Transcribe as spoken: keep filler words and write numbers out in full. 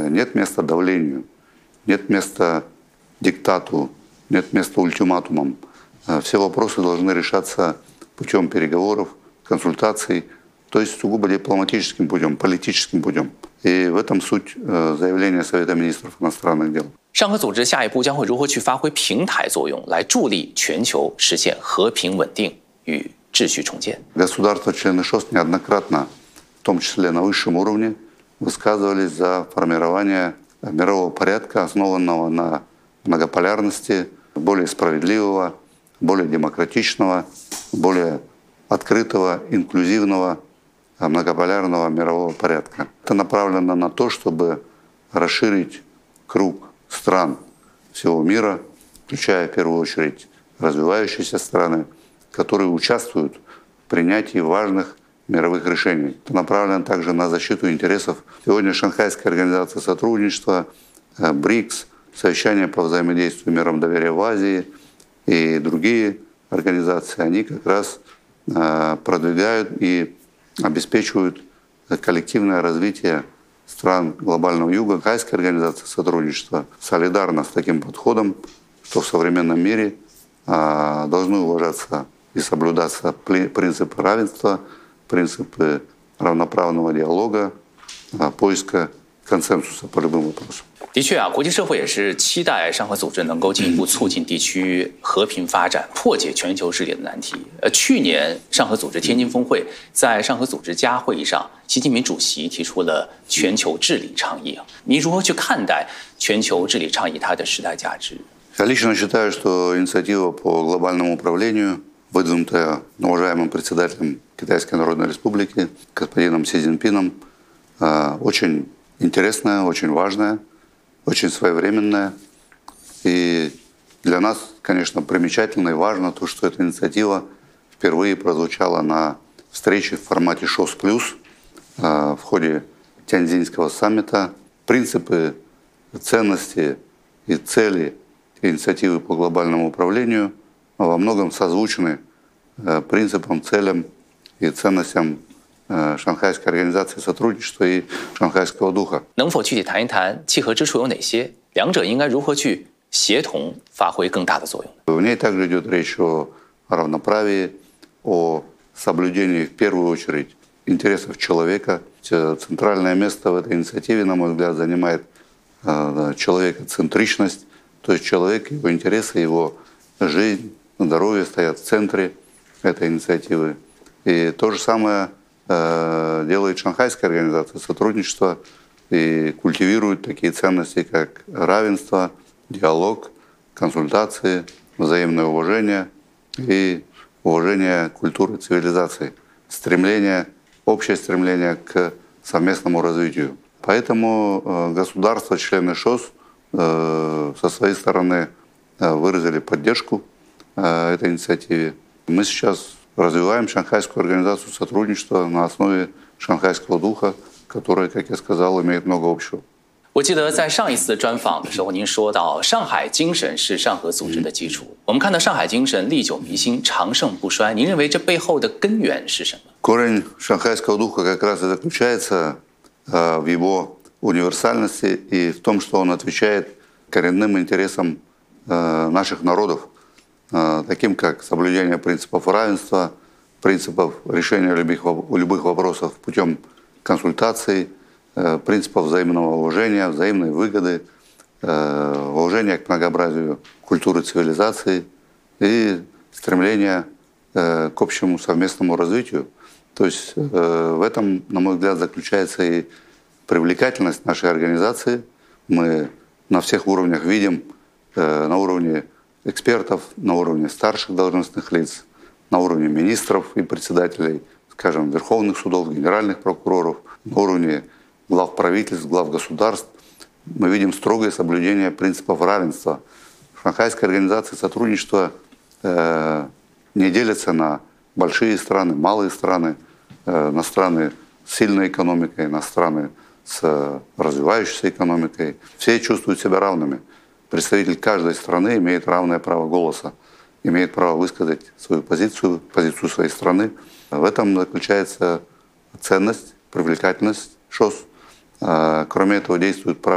нет места давлению, нет места диктату, нет места ультиматумам. Все вопросы должны решаться путем переговоров, консультаций, то есть сугубо дипломатическим путем, политическим путем. И в этом суть заявления Совета министров иностранных дел. 上合组织下一步将会如何去发挥平台作用，来助力全球实现和平稳定与秩序重建？ Государства-члены ШОС неоднократно, в том числе на высшем уровне, высказывались за формирование мирового порядка, основанного на многополярности, более справедливого, более демократичного, более открытого, инклюзивного, многополярного мирового порядка. Это направлено на то, чтобы расширить круг стран всего мира, включая в первую очередь развивающиеся страны, которые участвуют в принятии важных мировых решений. Это направлено также на защиту интересов. Сегодня Шанхайская организация сотрудничества, БРИКС, совещание по взаимодействию миром доверия в Азии и другие организации, они как раз продвигают и обеспечивают коллективное развитие стран глобального юга. Шанхайская организация сотрудничества солидарна с таким подходом, что в современном мире должны уважаться и соблюдаться принципы равенства, принципы равноправного диалога, поиска консенсуса по любым вопросам. 的确啊，国际社会也是期待上合组织能够进一步促进地区和平发展，破解全球治理的难题。呃，去年上合组织天津峰会，在上合组织加会议上，习近平主席提出了全球治理倡议啊。您如何去看待全球治理倡议它的时代价值？ Я лично считаю, что инициатива по глобальному управлению, выдвинутая уважаемым председателем Китайской Народной Республики, господином Си Цзиньпином, очень интересная, очень важная, очень своевременная. И для нас, конечно, примечательно и важно то, что эта инициатива впервые прозвучала на встрече в формате ШОС плюс в ходе Тяньцзинского саммита. Принципы, ценности и цели инициативы по глобальному управлению во многом созвучны принципам, целям и ценностям Шанхайской организации сотрудничества и Шанхайского духа. 能否具体谈一谈契合之处有哪些？两者应该如何去协同发挥更大的作用？ В ней также идет речь о равноправии, о соблюдении в первую очередь интересов человека. Центральное место в этой инициативе, на мой взгляд, занимает человекоцентричность, то есть человек, его интересы, его жизнь, здоровье стоят в центре этой инициативы. И то же самое делает Шанхайская организация сотрудничества и культивирует такие ценности, как равенство, диалог, консультации, взаимное уважение и уважение культуры и цивилизации, стремление, общее стремление к совместному развитию. Поэтому государства, члены ШОС, со своей стороны выразили поддержку этой инициативе. Мы сейчас развиваем Шанхайскую организацию сотрудничества на основе шанхайского духа, который, как я сказал, имеет много общего. 我记得在上一次专访的时候，您说到上海精神是上合组织的基础。我们看到上海精神历久弥新、长盛不衰。您认为这背后的根源是什么？ Корень шанхайского духа как раз и заключается в его универсальности и в том, что он отвечает коренным интересам наших народов, таким как соблюдение принципов равенства, принципов решения любых, любых вопросов путем консультаций, принципов взаимного уважения, взаимной выгоды, уважения к многообразию культуры, цивилизации и стремления к общему совместному развитию. То есть в этом, на мой взгляд, заключается и привлекательность нашей организации. Мы на всех уровнях видим, на уровне экспертов, на уровне старших должностных лиц, на уровне министров и председателей, скажем, верховных судов, генеральных прокуроров, на уровне глав правительств, глав государств. Мы видим строгое соблюдение принципов равенства. Шанхайская организация сотрудничества э, не делится на большие страны, малые страны, э, на страны с сильной экономикой, на страны с развивающейся экономикой. Все чувствуют себя равными. Представитель каждой страны имеет равное право голоса, имеет право высказать свою позицию, позицию своей страны. В этом заключается ценность, привлекательность ШОС. Кроме этого, действуют правила